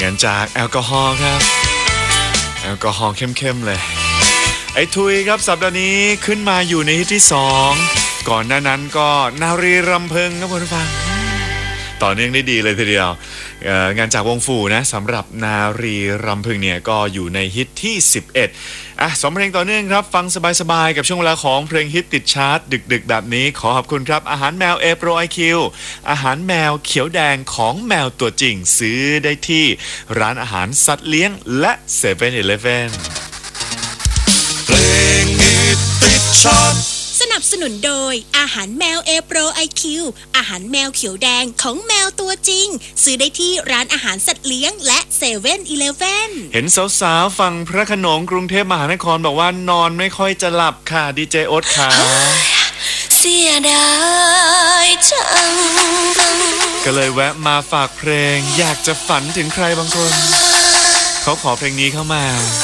งานจากแอลกอฮอล์ครับแอลกอฮอล์เข้มๆเลยไอ้ทุยครับสัปดาห์นี้ขึ้นมาอยู่ในฮิตที่2ก่อนหน้านั้นก็นารีรำพึงครับคุณผู้ฟังต่อเนื่องได้ดีเลยทีเดียวงานจากวงฟูนะสำหรับนารีรำพึงเนี่ยก็อยู่ในฮิตที่112เพลงต่อเนื่องครับฟังสบายๆกับช่วงเวลาของเพลงฮิตติดชาร์ตดึกๆแบบนี้ขอขอบคุณครับอาหารแมวเอโปรไอคิวอาหารแมวเขียวแดงของแมวตัวจริงซื้อได้ที่ร้านอาหารสัตว์เลี้ยงและ7-11 เพลงฮิตติดชาร์ตสนับสนุนโดยอาหารแมวเอโปรไอคิวอาหารแมวเขียวแดงของแมวตัวจริงซื้อได้ที่ร้านอาหารสัตว์เลี้ยงและ7-11 เห็นสาวๆฝั่งพระโขนงกรุงเทพมหานครบอกว่านอนไม่ค่อยจะหลับค่ะดีเจโอ๊ตค่ะเสียดายจังก็เลยแวะมาฝากเพลงอยากจะฝันถึงใครบางคนเขาขอเพลงนี้เข้ามา